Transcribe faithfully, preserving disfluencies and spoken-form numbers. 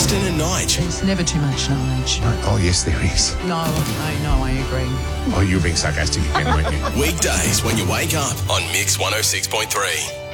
Justin and Nige. There's never too much knowledge. Oh, yes, there is. No, no, no, I agree. Oh, you were being sarcastic again, weren't you? Weekdays when you wake up on Mix one oh six point three.